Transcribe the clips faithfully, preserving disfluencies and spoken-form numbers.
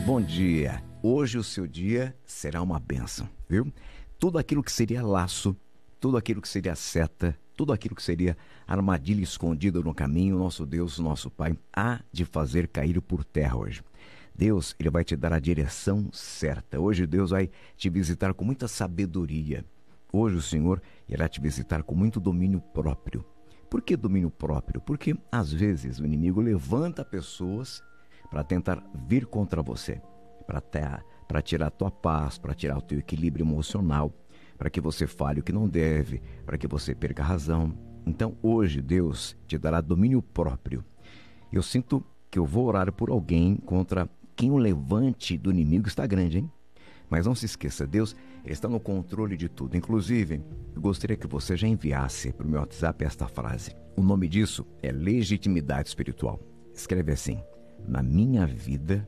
Bom dia. Hoje o seu dia será uma bênção, viu? Tudo aquilo que seria laço, tudo aquilo que seria seta, tudo aquilo que seria armadilha escondida no caminho, nosso Deus, nosso Pai, há de fazer cair por terra hoje. Deus, Ele vai te dar a direção certa. Hoje Deus vai te visitar com muita sabedoria. Hoje o Senhor irá te visitar com muito domínio próprio. Por que domínio próprio? Porque às vezes o inimigo levanta pessoas para tentar vir contra você, para tirar a tua paz, para tirar o teu equilíbrio emocional, para que você fale o que não deve, para que você perca a razão. Então hoje Deus te dará domínio próprio. Eu sinto que eu vou orar por alguém contra quem o levante do inimigo está grande, hein? Mas não se esqueça, Deus ele está no controle de tudo. Inclusive, eu gostaria que você já enviasse para o meu WhatsApp esta frase. O nome disso é legitimidade espiritual. Escreve assim: na minha vida,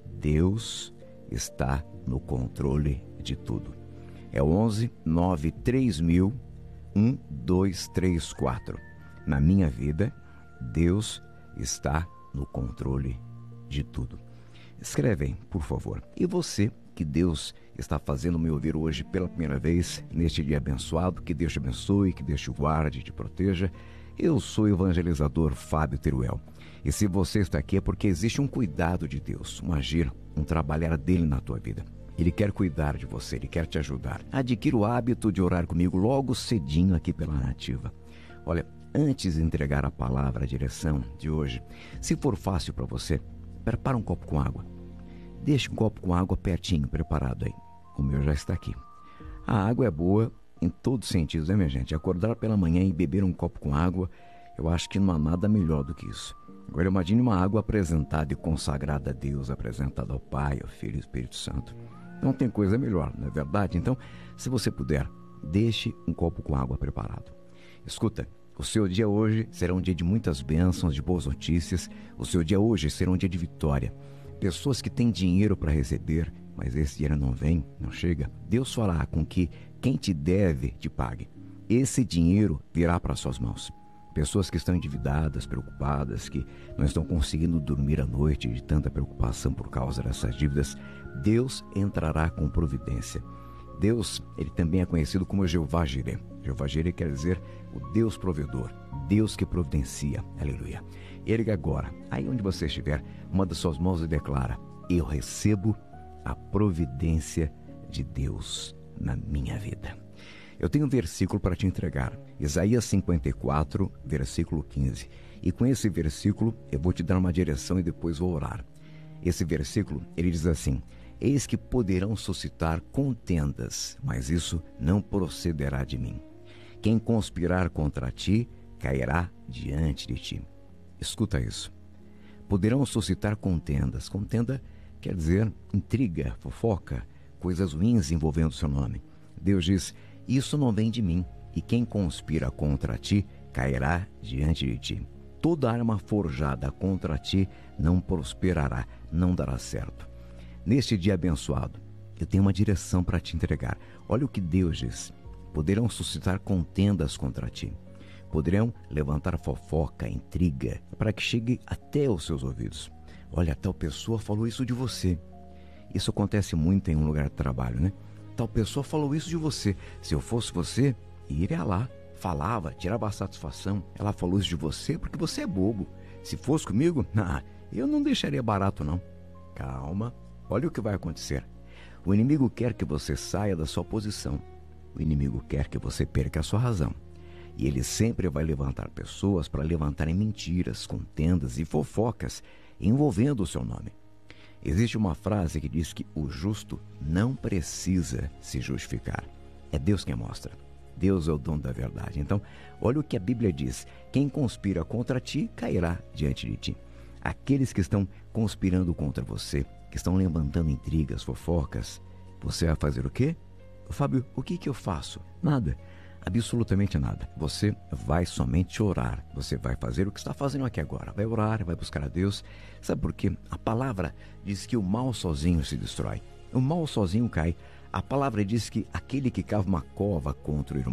Deus está no controle de tudo. É onze nove três mil um dois três quatro. Na minha vida, Deus está no controle de tudo. Escrevem, por favor. E você, que Deus está fazendo me ouvir hoje pela primeira vez, neste dia abençoado, que Deus te abençoe, que Deus te guarde, te proteja. Eu sou o evangelizador Fábio Teruel. E se você está aqui é porque existe um cuidado de Deus, um agir, um trabalhar dele na tua vida. Ele quer cuidar de você, ele quer te ajudar. Adquira o hábito de orar comigo logo cedinho aqui pela Nativa. Olha, antes de entregar a palavra, a direção de hoje, se for fácil para você, prepara um copo com água. Deixe um copo com água pertinho, preparado aí. O meu já está aqui. A água é boa em todos os sentidos, né, minha gente? Acordar pela manhã e beber um copo com água, eu acho que não há nada melhor do que isso. Agora imagine uma água apresentada e consagrada a Deus, apresentada ao Pai, ao Filho e ao Espírito Santo. Não tem coisa melhor, não é verdade? Então, se você puder, deixe um copo com água preparado. Escuta, o seu dia hoje será um dia de muitas bênçãos, de boas notícias. O seu dia hoje será um dia de vitória. Pessoas que têm dinheiro para receber, mas esse dinheiro não vem, não chega. Deus fará com que quem te deve te pague. Esse dinheiro virá para suas mãos. Pessoas que estão endividadas, preocupadas, que não estão conseguindo dormir à noite de tanta preocupação por causa dessas dívidas, Deus entrará com providência. Deus, ele também é conhecido como Jeová Jireh. Jeová Jireh quer dizer o Deus provedor, Deus que providencia. Aleluia. Erga agora, aí onde você estiver, uma das suas mãos e declara: eu recebo a providência de Deus na minha vida. Eu tenho um versículo para te entregar, Isaías cinquenta e quatro, versículo quinze. E com esse versículo eu vou te dar uma direção e depois vou orar. Esse versículo, ele diz assim: eis que poderão suscitar contendas, mas isso não procederá de mim. Quem conspirar contra ti, cairá diante de ti. Escuta isso. Poderão suscitar contendas. Contenda quer dizer intriga, fofoca, coisas ruins envolvendo o seu nome. Deus diz: isso não vem de mim, e quem conspira contra ti, cairá diante de ti. Toda arma forjada contra ti não prosperará, não dará certo. Neste dia abençoado, eu tenho uma direção para te entregar. Olha o que Deus diz: poderão suscitar contendas contra ti. Poderão levantar fofoca, intriga, para que chegue até os seus ouvidos. Olha, tal pessoa falou isso de você. Isso acontece muito em um lugar de trabalho, né? Tal pessoa falou isso de você. Se eu fosse você, iria lá, falava, tirava a satisfação. Ela falou isso de você porque você é bobo. Se fosse comigo, não, eu não deixaria barato não. Calma, olha o que vai acontecer. O inimigo quer que você saia da sua posição. O inimigo quer que você perca a sua razão. E ele sempre vai levantar pessoas para levantarem mentiras, contendas e fofocas envolvendo o seu nome. Existe uma frase que diz que o justo não precisa se justificar. É Deus quem mostra. Deus é o dono da verdade. Então, olha o que a Bíblia diz: quem conspira contra ti, cairá diante de ti. Aqueles que estão conspirando contra você, que estão levantando intrigas, fofocas, você vai fazer o quê? Fábio, o que que eu faço? Nada. Absolutamente nada. Você vai somente orar. Você vai fazer o que está fazendo aqui agora. Vai orar, vai buscar a Deus. Sabe por quê? A palavra diz que o mal sozinho se destrói. O mal sozinho cai. A palavra diz que aquele que cava uma cova contra o irmão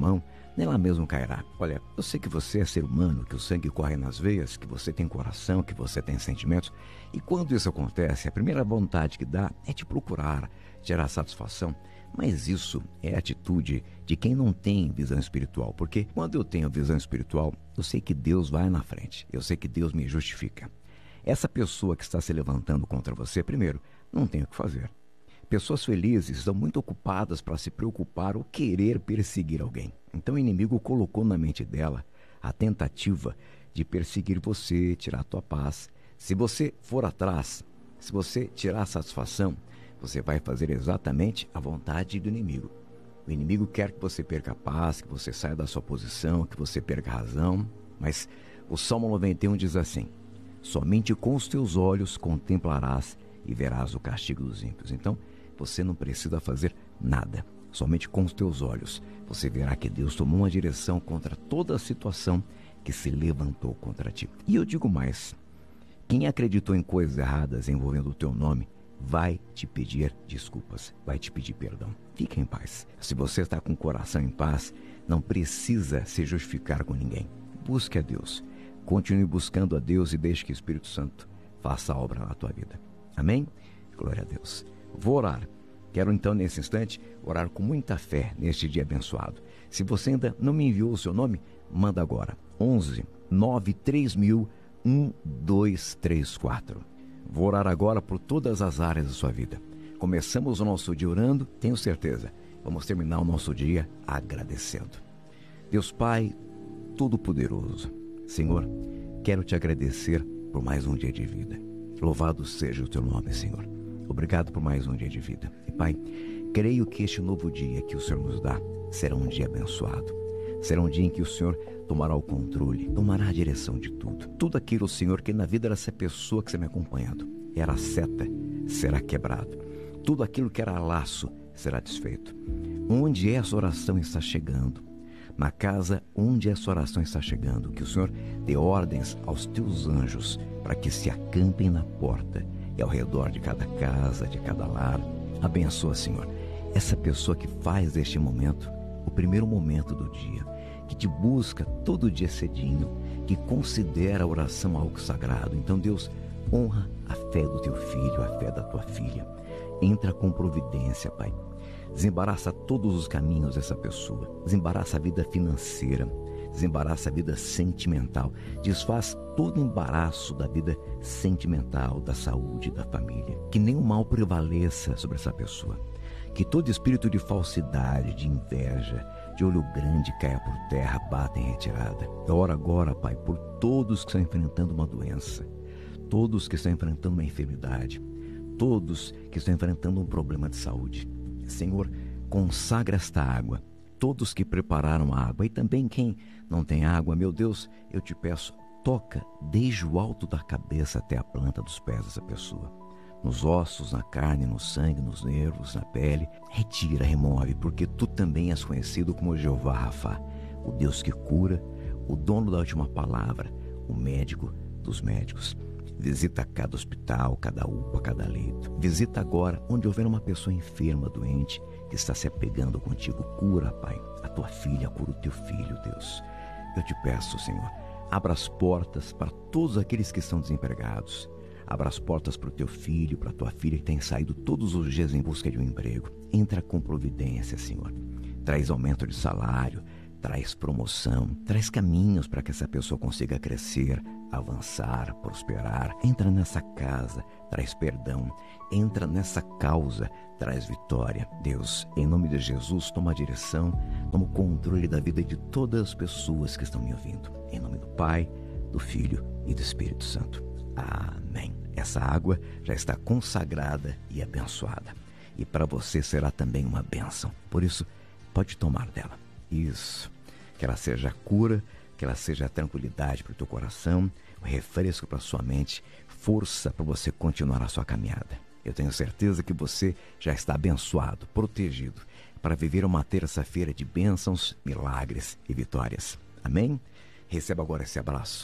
nela mesmo cairá. Olha, eu sei que você é ser humano, que o sangue corre nas veias, que você tem coração, que você tem sentimentos. E quando isso acontece, a primeira vontade que dá é te procurar, gerar satisfação. Mas isso é a atitude de quem não tem visão espiritual. Porque quando eu tenho visão espiritual, eu sei que Deus vai na frente. Eu sei que Deus me justifica. Essa pessoa que está se levantando contra você, primeiro, não tem o que fazer. Pessoas felizes estão muito ocupadas para se preocupar ou querer perseguir alguém. Então o inimigo colocou na mente dela a tentativa de perseguir você, tirar a tua paz. Se você for atrás, se você tirar a satisfação, você vai fazer exatamente a vontade do inimigo. O inimigo quer que você perca a paz, que você saia da sua posição, que você perca a razão. Mas o Salmo noventa e um diz assim: somente com os teus olhos contemplarás e verás o castigo dos ímpios. Então, você não precisa fazer nada. Somente com os teus olhos você verá que Deus tomou uma direção contra toda a situação que se levantou contra ti. E eu digo mais: quem acreditou em coisas erradas envolvendo o teu nome vai te pedir desculpas, vai te pedir perdão. Fique em paz. Se você está com o coração em paz, não precisa se justificar com ninguém. Busque a Deus. Continue buscando a Deus e deixe que o Espírito Santo faça a obra na tua vida. Amém? Glória a Deus. Vou orar. Quero então, nesse instante, orar com muita fé neste dia abençoado. Se você ainda não me enviou o seu nome, manda agora. onze, nove três mil, um dois três quatro. Vou orar agora por todas as áreas da sua vida. Começamos o nosso dia orando, tenho certeza. Vamos terminar o nosso dia agradecendo. Deus Pai Todo-Poderoso, Senhor, quero te agradecer por mais um dia de vida. Louvado seja o teu nome, Senhor. Obrigado por mais um dia de vida. E Pai, creio que este novo dia que o Senhor nos dá será um dia abençoado. Será um dia em que o Senhor tomará o controle, tomará a direção de tudo. Tudo aquilo, Senhor, que na vida dessa pessoa que está me acompanhando era seta, será quebrado. Tudo aquilo que era laço será desfeito. Onde essa oração está chegando, na casa onde essa oração está chegando, que o Senhor dê ordens aos teus anjos para que se acampem na porta e ao redor de cada casa, de cada lar. Abençoa, Senhor, essa pessoa que faz deste momento o primeiro momento do dia, que te busca todo dia cedinho, que considera a oração algo sagrado. Então, Deus, honra a fé do teu filho, a fé da tua filha. Entra com providência, Pai. Desembaraça todos os caminhos dessa pessoa. Desembaraça a vida financeira. Desembaraça a vida sentimental. Desfaz todo o embaraço da vida sentimental, da saúde, da família. Que nenhum mal prevaleça sobre essa pessoa. Que todo espírito de falsidade, de inveja, de olho grande caia por terra, bata em retirada. Eu oro agora, Pai, por todos que estão enfrentando uma doença. Todos que estão enfrentando uma enfermidade. Todos que estão enfrentando um problema de saúde. Senhor, consagra esta água. Todos que prepararam a água e também quem não tem água, meu Deus, eu te peço, toca desde o alto da cabeça até a planta dos pés dessa pessoa. Nos ossos, na carne, no sangue, nos nervos, na pele. Retira, remove, porque tu também és conhecido como Jeová Rafá, o Deus que cura, o dono da última palavra, o médico dos médicos. Visita cada hospital, cada U P A, cada leito. Visita agora onde houver uma pessoa enferma, doente, que está se apegando contigo. Cura, Pai, a tua filha, cura o teu filho, Deus. Eu te peço, Senhor, abra as portas para todos aqueles que estão desempregados. Abra as portas para o teu filho, para a tua filha que tem saído todos os dias em busca de um emprego. Entra com providência, Senhor. Traz aumento de salário, traz promoção, traz caminhos para que essa pessoa consiga crescer, avançar, prosperar. Entra nessa casa, traz perdão. Entra nessa causa, traz vitória. Deus, em nome de Jesus, toma a direção, toma o controle da vida de todas as pessoas que estão me ouvindo. Em nome do Pai, do Filho e do Espírito Santo. Amém. Essa água já está consagrada e abençoada. E para você será também uma bênção. Por isso, pode tomar dela. Isso. Que ela seja a cura, que ela seja a tranquilidade para o teu coração, o refresco para a sua mente, força para você continuar a sua caminhada. Eu tenho certeza que você já está abençoado, protegido, para viver uma terça-feira de bênçãos, milagres e vitórias. Amém? Receba agora esse abraço.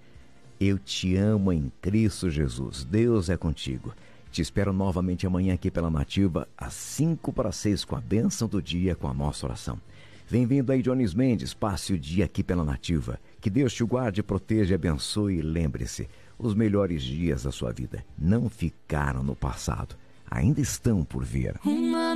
Eu te amo em Cristo Jesus. Deus é contigo. Te espero novamente amanhã aqui pela Nativa, às cinco para seis, com a bênção do dia, com a nossa oração. Vem vindo aí Jones Mendes, passe o dia aqui pela Nativa. Que Deus te guarde, proteja e abençoe. E lembre-se, os melhores dias da sua vida não ficaram no passado, ainda estão por vir. Uma